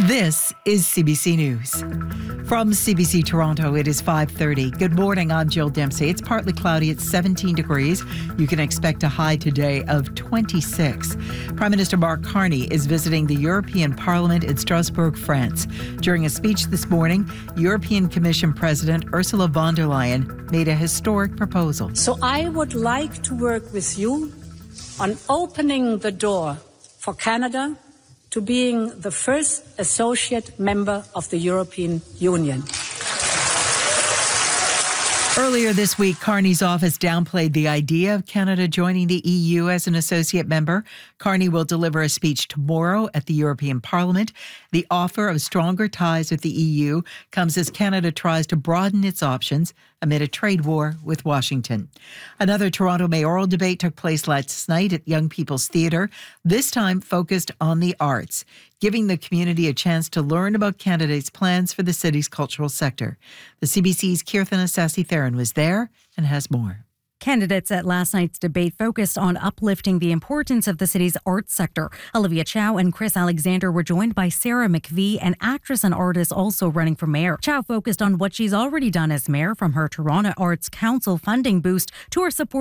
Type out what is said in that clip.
This is CBC News. From CBC Toronto, it is 5:30. Good morning, I'm Jill Dempsey. It's partly cloudy at 17 degrees. You can expect a high today of 26. Prime Minister Mark Carney is visiting the European Parliament in Strasbourg, France. During a speech this morning, European Commission President Ursula von der Leyen made a historic proposal. So I would like to work with you on opening the door for Canada to being the first associate member of the European Union. Earlier this week, Carney's office downplayed the idea of Canada joining the EU as an associate member. Carney will deliver a speech tomorrow at the European Parliament. The offer of stronger ties with the EU comes as Canada tries to broaden its options amid a trade war with Washington. Another Toronto mayoral debate took place last night at Young People's Theatre, this time focused on the arts, giving the community a chance to learn about Canada's plans for the city's cultural sector. The CBC's Kirtan Asasi-Theron was there and has more. Candidates at last night's debate focused on uplifting the importance of the city's arts sector. Olivia Chow and Chris Alexander were joined by Sarah McVie, an actress and artist also running for mayor. Chow focused on what she's already done as mayor, from her Toronto Arts Council funding boost to her support